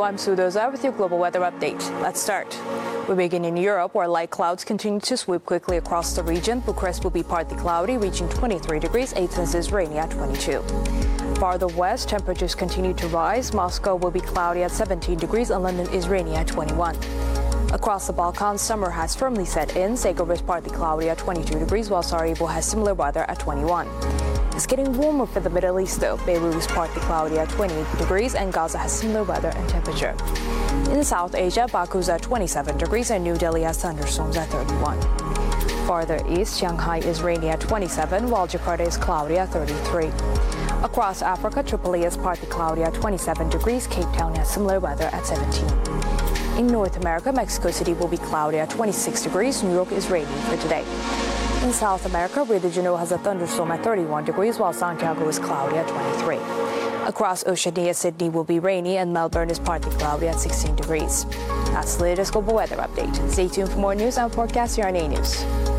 I'm Sudoza with your global weather update. Let's start. We begin in Europe, where light clouds continue to sweep quickly across the region. Bucharest will be partly cloudy, reaching 23 degrees. Athens is rainy at 22. Farther west, temperatures continue to rise. Moscow will be cloudy at 17 degrees, and London is rainy at 21. Across the Balkans, summer has firmly set in. Zagreb is partly cloudy at 22 degrees, while Sarajevo has similar weather at 21. It's getting warmer for the Middle East, though. Beirut is partly cloudy at 28 degrees, and Gaza has similar weather and temperature. In South Asia, Baku's at 27 degrees, and New Delhi has thunderstorms at 31. Farther east, Shanghai is rainy at 27, while Jakarta is cloudy at 33. Across Africa, Tripoli is partly cloudy at 27 degrees. Cape Town has similar weather at 17. In North America, Mexico City will be cloudy at 26 degrees. New York is rainy for today. In South America, Rio de Janeiro has a thunderstorm at 31 degrees, while Santiago is cloudy at 23. Across Oceania, Sydney will be rainy, and Melbourne is partly cloudy at 16 degrees. That's the latest global weather update. Stay tuned for more news and forecasts here on A News.